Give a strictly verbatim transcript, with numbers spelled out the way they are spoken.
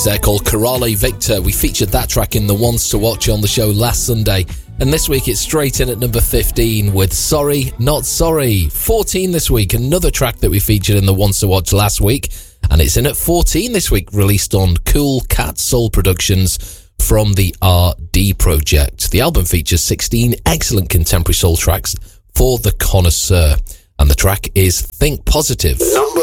They're called Corale Victor. We featured that track in the Ones to Watch on the show last Sunday. And this week it's straight in at number fifteen with Sorry Not Sorry. fourteen this week, another track that we featured in the Ones to Watch last week. And it's in at fourteen this week, released on Cool Cat Soul Productions from the R D Project. The album features sixteen excellent contemporary soul tracks for the connoisseur. And the track is Think Positive. Number